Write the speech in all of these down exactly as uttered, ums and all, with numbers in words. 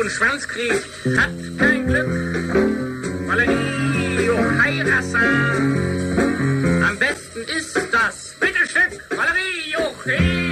Schwanz kriegt, hat kein Glück. Valerie, Johai Hassan. Am besten ist das Mittelstück. Valerie, Johai.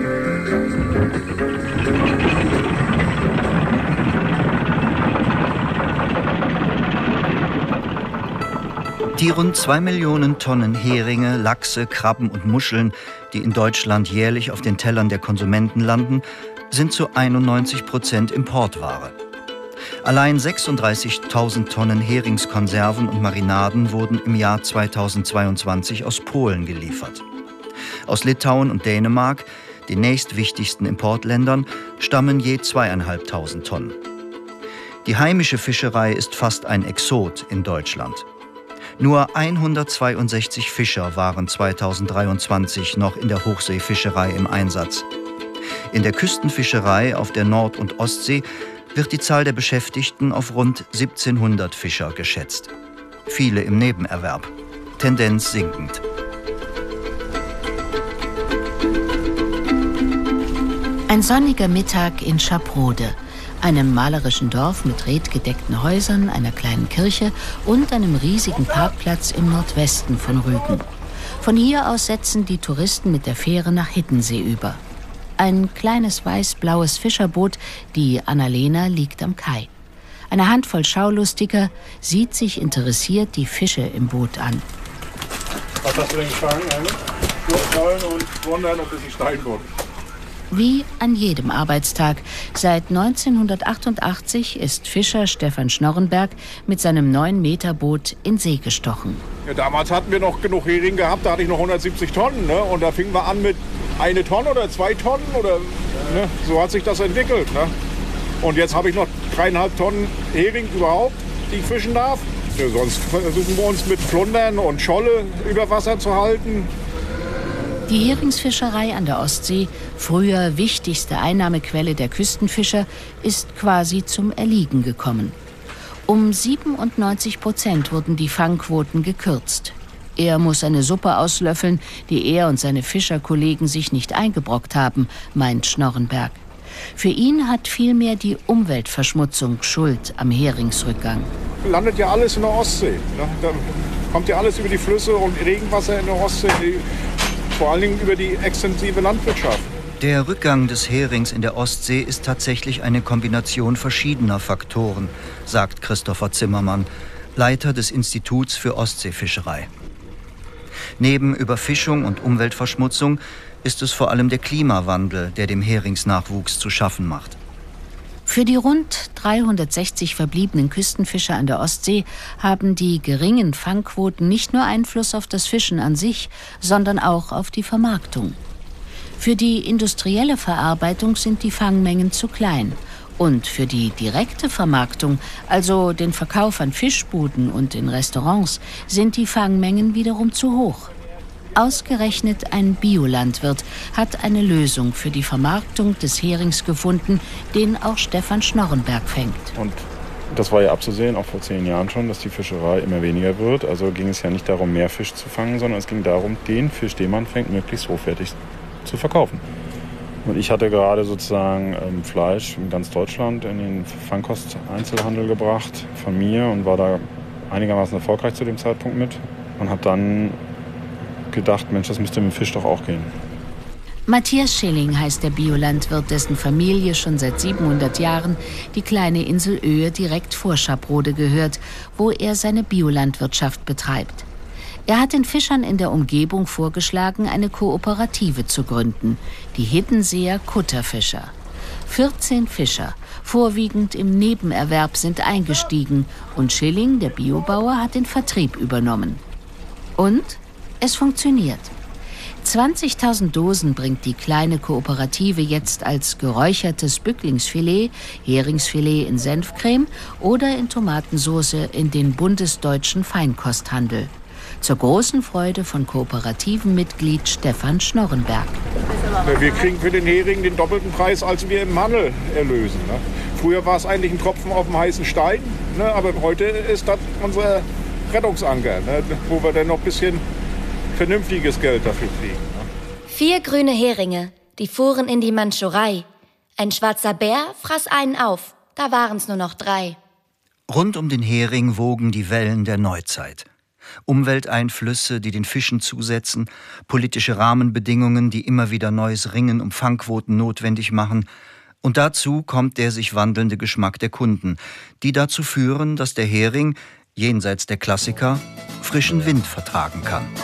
Die rund zwei Millionen Tonnen Heringe, Lachse, Krabben und Muscheln, die in Deutschland jährlich auf den Tellern der Konsumenten landen, sind zu einundneunzig Prozent Importware. Allein sechsunddreißigtausend Tonnen Heringskonserven und Marinaden wurden im Jahr zweitausendzweiundzwanzig aus Polen geliefert. Aus Litauen und Dänemark, den nächstwichtigsten Importländern, stammen je zweieinhalbtausend Tonnen. Die heimische Fischerei ist fast ein Exot in Deutschland. Nur hundertzweiundsechzig Fischer waren zweitausenddreiundzwanzig noch in der Hochseefischerei im Einsatz. In der Küstenfischerei auf der Nord- und Ostsee wird die Zahl der Beschäftigten auf rund siebzehnhundert Fischer geschätzt. Viele im Nebenerwerb. Tendenz sinkend. Ein sonniger Mittag in Schaprode, einem malerischen Dorf mit redgedeckten Häusern, einer kleinen Kirche und einem riesigen Parkplatz im Nordwesten von Rügen. Von hier aus setzen die Touristen mit der Fähre nach Hiddensee über. Ein kleines weiß-blaues Fischerboot, die Annalena, liegt am Kai. Eine Handvoll Schaulustiger sieht sich interessiert die Fische im Boot an. Was hast du denn gefangen? Durchfallen und wundern, ob es ein Steinboot ist. Wie an jedem Arbeitstag. Seit neunzehnhundertachtundachtzig ist Fischer Stefan Schnorrenberg mit seinem neun Meter Boot in See gestochen. Ja, damals hatten wir noch genug Hering gehabt, da hatte ich noch hundertsiebzig Tonnen. Ne? Und da fingen wir an mit eine Tonne oder zwei Tonnen. Oder, ne? So hat sich das entwickelt. Ne? Und jetzt habe ich noch dreieinhalb Tonnen Hering überhaupt, die ich fischen darf. Ja, sonst versuchen wir uns mit Flundern und Scholle über Wasser zu halten. Die Heringsfischerei an der Ostsee, früher wichtigste Einnahmequelle der Küstenfischer, ist quasi zum Erliegen gekommen. Um siebenundneunzig Prozent wurden die Fangquoten gekürzt. Er muss eine Suppe auslöffeln, die er und seine Fischerkollegen sich nicht eingebrockt haben, meint Schnorrenberg. Für ihn hat vielmehr die Umweltverschmutzung Schuld am Heringsrückgang. Landet ja alles in der Ostsee. Ne? Da kommt ja alles über die Flüsse und Regenwasser in der Ostsee. Vor allen Dingen über die extensive Landwirtschaft. Der Rückgang des Herings in der Ostsee ist tatsächlich eine Kombination verschiedener Faktoren, sagt Christopher Zimmermann, Leiter des Instituts für Ostseefischerei. Neben Überfischung und Umweltverschmutzung ist es vor allem der Klimawandel, der dem Heringsnachwuchs zu schaffen macht. Für die rund dreihundertsechzig verbliebenen Küstenfischer an der Ostsee haben die geringen Fangquoten nicht nur Einfluss auf das Fischen an sich, sondern auch auf die Vermarktung. Für die industrielle Verarbeitung sind die Fangmengen zu klein. Und für die direkte Vermarktung, also den Verkauf an Fischbuden und in Restaurants, sind die Fangmengen wiederum zu hoch. Ausgerechnet ein Biolandwirt hat eine Lösung für die Vermarktung des Herings gefunden, den auch Stefan Schnorrenberg fängt. Und das war ja abzusehen, auch vor zehn Jahren schon, dass die Fischerei immer weniger wird. Also ging es ja nicht darum, mehr Fisch zu fangen, sondern es ging darum, den Fisch, den man fängt, möglichst hochwertig zu verkaufen. Und ich hatte gerade sozusagen ähm, Fleisch in ganz Deutschland in den Fangkost-Einzelhandel gebracht von mir und war da einigermaßen erfolgreich zu dem Zeitpunkt mit und habe dann gedacht, Mensch, das müsste mit dem Fisch doch auch gehen. Matthias Schilling heißt der Biolandwirt, dessen Familie schon seit siebenhundert Jahren die kleine Insel Öhe direkt vor Schaprode gehört, wo er seine Biolandwirtschaft betreibt. Er hat den Fischern in der Umgebung vorgeschlagen, eine Kooperative zu gründen, die Hiddenseer Kutterfischer. vierzehn Fischer, vorwiegend im Nebenerwerb, sind eingestiegen und Schilling, der Biobauer, hat den Vertrieb übernommen. Und es funktioniert. zwanzigtausend Dosen bringt die kleine Kooperative jetzt als geräuchertes Bücklingsfilet, Heringsfilet in Senfcreme oder in Tomatensauce in den bundesdeutschen Feinkosthandel. Zur großen Freude von Kooperativenmitglied Stefan Schnorrenberg. Wir kriegen für den Hering den doppelten Preis, als wir im Handel erlösen. Ne? Früher war es eigentlich ein Tropfen auf dem heißen Stein, ne? Aber heute ist das unser Rettungsanker, ne? Wo wir dann noch ein bisschen vernünftiges Geld dafür kriegen. Ne? Vier grüne Heringe, die fuhren in die Mandschurei. Ein schwarzer Bär fraß einen auf. da waren's nur noch drei. Rund um den Hering wogen die Wellen der Neuzeit. Umwelteinflüsse, die den Fischen zusetzen, politische Rahmenbedingungen, die immer wieder neues Ringen um Fangquoten notwendig machen. Und dazu kommt der sich wandelnde Geschmack der Kunden, die dazu führen, dass der Hering, jenseits der Klassiker, frischen Wind vertragen kann.